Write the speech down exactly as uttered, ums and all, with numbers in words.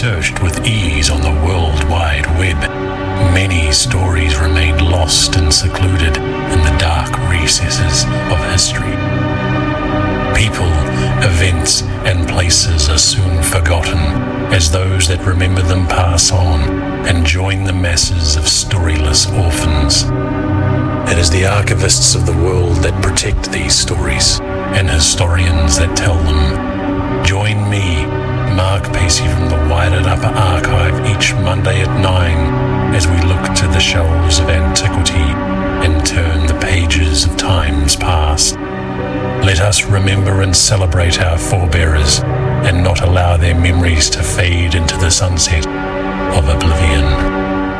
searched with ease on the World Wide Web, many stories remained lost and secluded in the dark recesses of history. People, events, and places are soon forgotten as those that remember them pass on and join the masses of storyless orphans. It is the archivists of the world that protect these stories and historians that tell them. Join me, Mark Pacey from the Wired Upper Archive each Monday at nine as we look to the shelves of antiquity and turn the pages of times past. Let us remember and celebrate our forebearers and not allow their memories to fade into the sunset of oblivion.